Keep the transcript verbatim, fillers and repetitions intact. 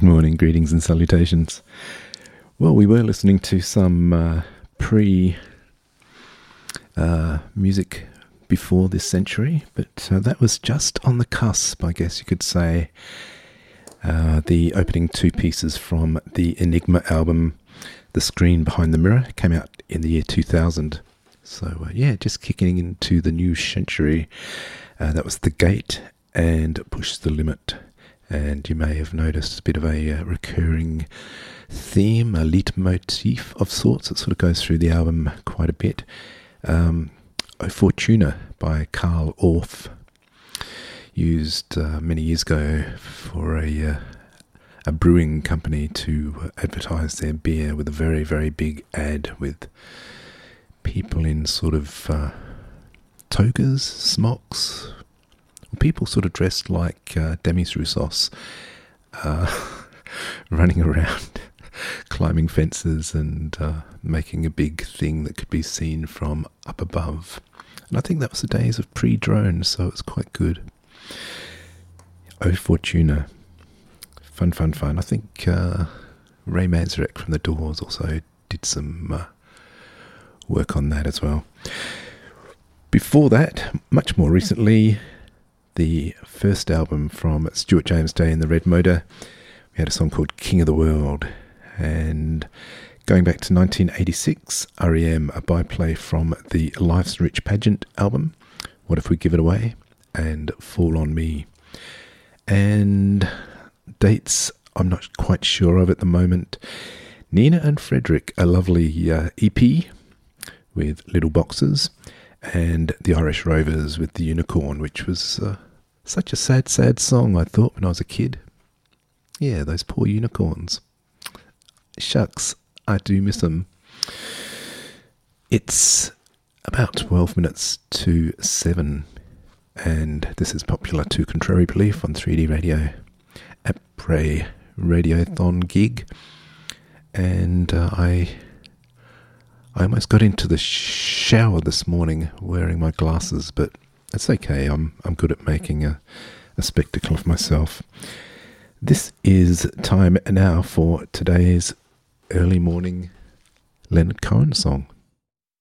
Morning, greetings and salutations. Well, we were listening to some uh, pre uh, music before this century, but uh, that was just on the cusp, I guess you could say. Uh, the opening two pieces from the Enigma album, The Screen Behind the Mirror, came out in the year two thousand. So, uh, yeah, just kicking into the new century. Uh, that was The Gate and Push the Limit. And you may have noticed a bit of a uh, recurring theme, a leitmotif of sorts that sort of goes through the album quite a bit. Um, O Fortuna by Carl Orff, used uh, many years ago for a uh, a brewing company to advertise their beer with a very, very big ad with people in sort of uh, togas, smocks, people sort of dressed like uh, Demis Roussos, uh, running around, climbing fences and uh, making a big thing that could be seen from up above. And I think that was the days of pre-drones, so it was quite good. O Fortuna. Fun, fun, fun. I think uh, Ray Manzarek from The Doors also did some uh, work on that as well. Before that, much more recently, the first album from Stuart James Day and the Red Motor, we had a song called King of the World. And going back to nineteen eighty-six, R E M, a byplay from the Life's Rich Pageant album, What If We Give It Away, and Fall on Me. And dates I'm not quite sure of at the moment. Nina and Frederick, a lovely uh, E P with Little Boxes, and the Irish Rovers with The Unicorn, which was uh, such a sad, sad song, I thought, when I was a kid. Yeah, those poor unicorns. Shucks, I do miss them. It's about twelve minutes to seven, and this is Popular to Contrary Belief on three D Radio, après Radiothon gig, and uh, I I almost got into the shower this morning wearing my glasses, but it's okay. I'm I'm good at making a, a spectacle of myself. This is time now for today's early morning Leonard Cohen song.